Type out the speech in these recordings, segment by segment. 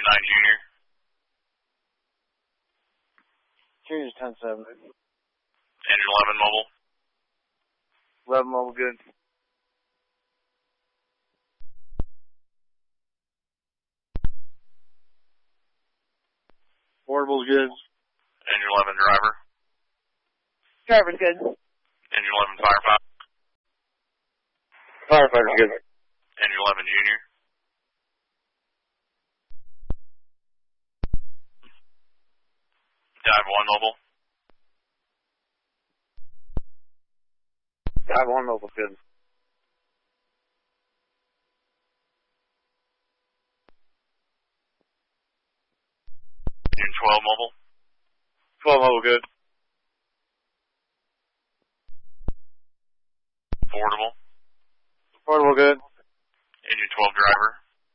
Engine 9 Junior. Junior's 10-7. Engine 11 Mobile. 11 mobile, good. Portable's good. Engine 11 Driver. Driver's good. Engine 11 Firefighter. Firefighter's good. Engine 11 Junior. Dive 1 Mobile. Dive 1 mobile, good. Engine 12 Mobile. 12 mobile, good. Portable. Portable, good. Engine 12 Driver.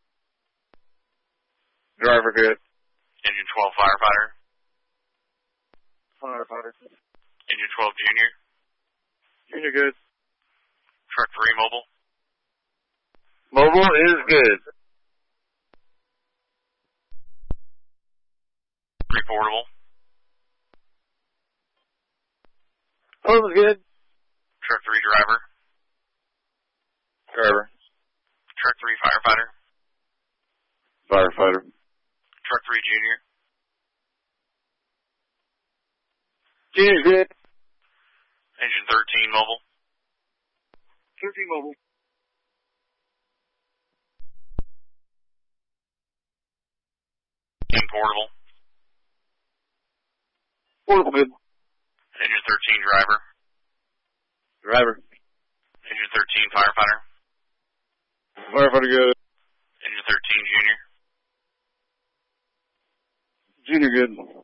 Driver, good. Engine 12 Firefighter. Firefighter. Engine 12 Junior. Junior, good. Truck 3 Mobile. Mobile is good. 3 Portable. Portable's good. Truck 3 Driver. Driver. Truck 3 Firefighter. Firefighter. Truck 3 Junior. Junior's good. Engine 13 Mobile. 13 mobile. And Portable. Portable, good. Engine 13 Driver. Driver. Engine 13 Firefighter. Firefighter, good. Engine 13 Junior. Junior, good.